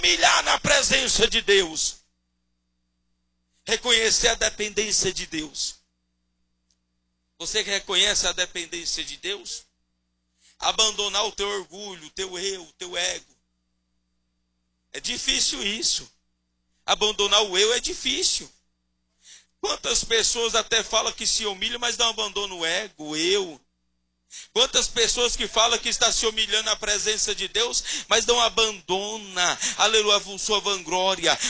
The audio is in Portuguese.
humilhar na presença de Deus. Reconhecer a dependência de Deus. Você que reconhece a dependência de Deus? Abandonar o teu orgulho, o teu eu, o teu ego. É difícil isso. Abandonar o eu é difícil. Quantas pessoas até falam que se humilham, mas não abandonam o ego, o eu. Quantas pessoas que falam que está se humilhando na presença de Deus, mas não abandona, aleluia, sua vanglória,